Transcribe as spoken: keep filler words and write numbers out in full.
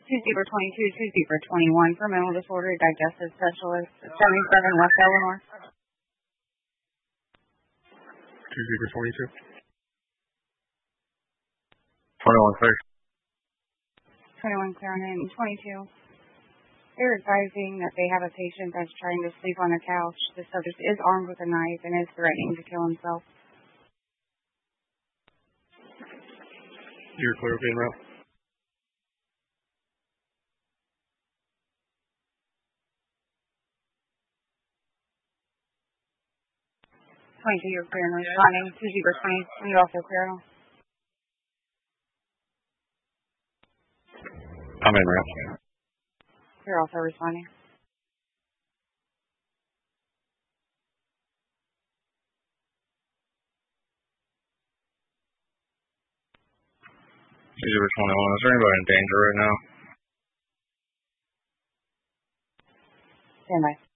two zero two two, two zero two one for mental disorder digestive specialist, seventy-seven West Eleanor. two zero two two. twenty-one clear. twenty-one clear on him. twenty-two. They're advising that they have a patient that's trying to sleep on a couch. The subject is armed with a knife and is threatening to kill himself. You're clear, being route. twenty-two, you're clear and responding. two zero two zero, you're also clear. I'm in route. You're also responding. two zero two one, is there anybody in danger right now? Stand by.